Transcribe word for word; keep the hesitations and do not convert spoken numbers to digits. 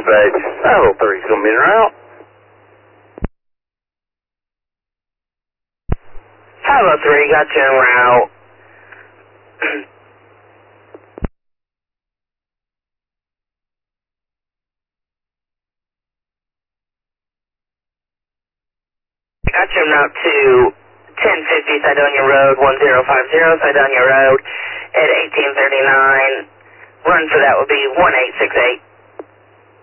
page. Saddle three's going to be en route. Saddle three, got you en route. Got you en route to ten fifty Cydonia Road, one zero five zero Cydonia Road at eighteen thirty-nine. Run for that would be one eight six eight.